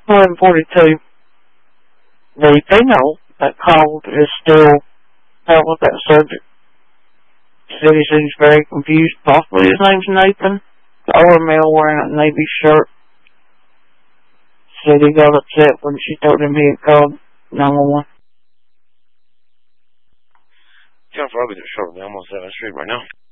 11:42. The female that called is still out with that subject. Said he seems very confused. Possibly his name's Nathan. The older male wearing a navy shirt said he got upset when she told him he had called 911. 10-4, I'll be there shortly. I'm on 7th Street right now.